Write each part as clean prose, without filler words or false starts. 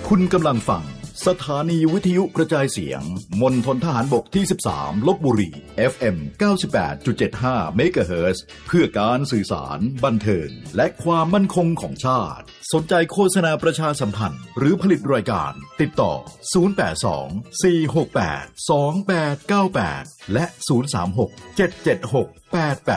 คุณกำลังฟังสถานีวิทยุกระจายเสียงมณฑลทหารบกที่13ลพบุรี FM 98.75 เมกะเฮิรตซ์เพื่อการสื่อสารบันเทิงและความมั่นคงของชาติสนใจโฆษณาประชาสัมพันธ์หรือผลิตรายการติดต่อ082 468 2898และ036 776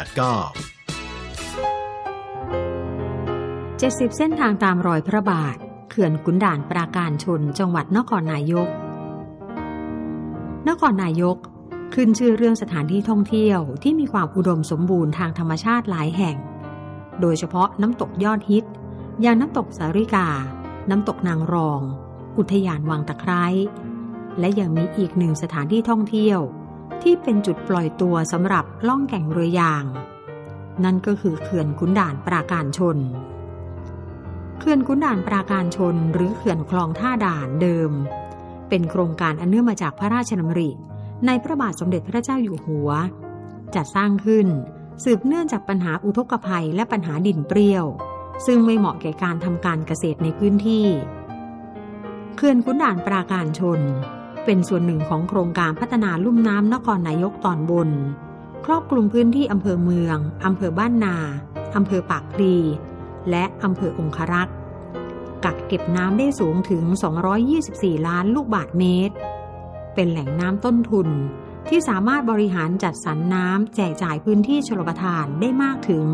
889 70 เส้นทางตามรอยพระบาทเขื่อนขุนด่านปราการชนจังหวัดนครนายกนครนายกขึ้นชื่อเรื่องสถานที่ท่องเที่ยวที่มีความอุดมสมบูรณ์ทางธรรมชาติหลายแห่งโดยเฉพาะน้ำตกยอดฮิตอย่างน้ำตกสาริกาน้ำตกนางรองอุทยานวังตะไคร้และยังมีอีกหนึ่งสถานที่ท่องเที่ยวที่เป็นจุดปล่อยตัวสำหรับล่องแก่งเรือยางนั่นก็คือเขื่อนขุนด่านปราการชนเขื่อนขุนด่านปราการชนหรือเขื่อนคลองท่าด่านเดิมเป็นโครงการอันเนื่องมาจากพระราชดำริในพระบาทสมเด็จพระเจ้าอยู่หัวจัดสร้างขึ้นสืบเนื่องจากปัญหาอุทกภัยและปัญหาดินเปรี้ยวซึ่งไม่เหมาะแก่การทำการเกษตรในพื้นที่เขื่อนขุนด่านปราการชนเป็นส่วนหนึ่งของโครงการพัฒนาลุ่มน้ำนครนายกตอนบนครอบคลุมพื้นที่อำเภอเมืองอำเภอบ้านนาอำเภอปากพลีและอำเภอองครักษ์กักเก็บน้ำได้สูงถึง224ล้านลูกบาศก์เมตรเป็นแหล่งน้ำต้นทุนที่สามารถบริหารจัดสรรน้ำแจกจ่ายพื้นที่ชลประทานได้มากถึง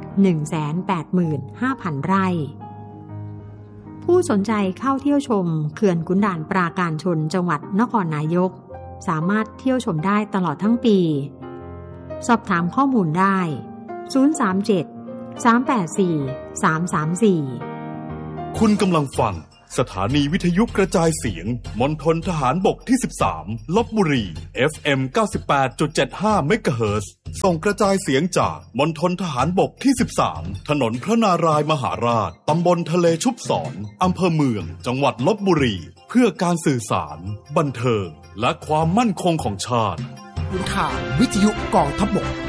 185,000 ไร่ผู้สนใจเข้าเที่ยวชมเขื่อนขุนด่านปราการชนจังหวัดนครนายกสามารถเที่ยวชมได้ตลอดทั้งปีสอบถามข้อมูลได้037-384-334 คุณกำลังฟังสถานีวิทยุกระจายเสียงมณฑลทหารบกที่13ลพบุรี FM 98.75 เมกะเฮิรตซ์ส่งกระจายเสียงจากมณฑลทหารบกที่13ถนนพระนารายมหาราชตำบลทะเลชุบศรอำเภอเมืองจังหวัดลพบุรีเพื่อการสื่อสารบันเทิงและความมั่นคงของชาติทางวิทยุกองทัพบก